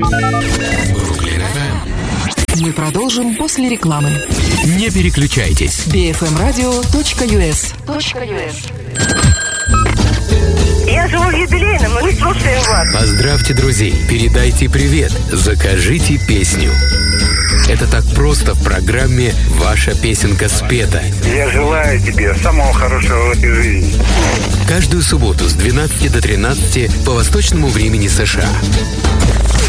Мы продолжим после рекламы. Не переключайтесь. bfmradio.us. Я живу в юбилейном, мы слушаем вас. Поздравьте друзей, передайте привет, закажите песню. Это так просто в программе «Ваша песенка спета». Я желаю тебе самого хорошего в этой жизни. Каждую субботу с 12 до 13 по восточному времени США.